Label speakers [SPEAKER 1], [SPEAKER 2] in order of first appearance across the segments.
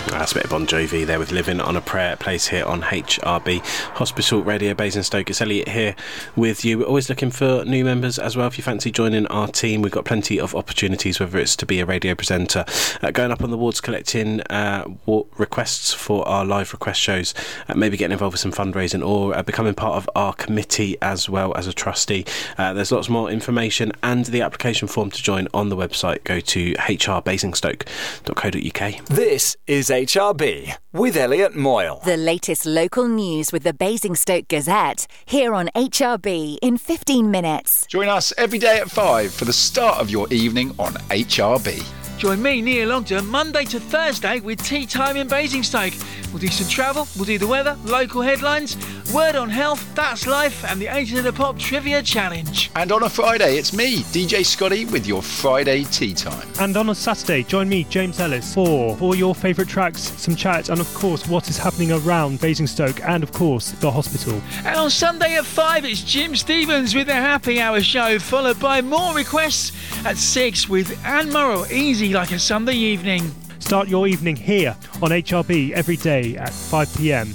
[SPEAKER 1] That's a bit of Bon Jovi there with Living on a Prayer. Place here on HRB Hospital Radio Basingstoke. It's Elliot here with you. We're always looking for new members as well. If you fancy joining our team, we've got plenty of opportunities, whether it's to be a radio presenter, going up on the wards collecting requests for our live request shows, maybe getting involved with some fundraising, or becoming part of our committee as well as a trustee. There's lots more information and the application form to join on the website. Go to hrbasingstoke.co.uk.
[SPEAKER 2] This is HRB with Elliot Moyle.
[SPEAKER 3] The latest local news with the Basingstoke Gazette, here on HRB in 15 minutes.
[SPEAKER 4] Join us every day at 5 for the start of your evening on HRB.
[SPEAKER 5] Join me, Neil Ogden, Monday to Thursday with Tea Time in Basingstoke. We'll do some travel, we'll do the weather, local headlines, word on health, that's life, and the 8 of the Pop Trivia Challenge.
[SPEAKER 4] And on a Friday, it's me, DJ Scotty, with your Friday Tea Time.
[SPEAKER 6] And on a Saturday, join me, James Ellis, for your favourite tracks, some chat, and of course, what is happening around Basingstoke, and of course, the hospital.
[SPEAKER 5] And on Sunday at 5, it's Jim Stevens with the Happy Hour show, followed by more requests at 6 with Anne Murrell, Easy Like a Sunday Evening.
[SPEAKER 6] Start your evening here on HRB every day at 5 p.m.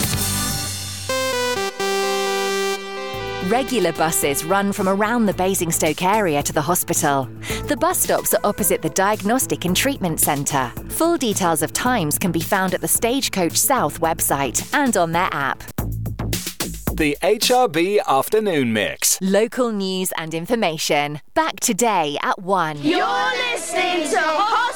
[SPEAKER 3] Regular buses run from around the Basingstoke area to the hospital. The bus stops are opposite the Diagnostic and Treatment Centre. Full details of times can be found at the Stagecoach South website and on their app.
[SPEAKER 2] The HRB Afternoon Mix.
[SPEAKER 3] Local news and information. Back today at 1.
[SPEAKER 7] You're listening to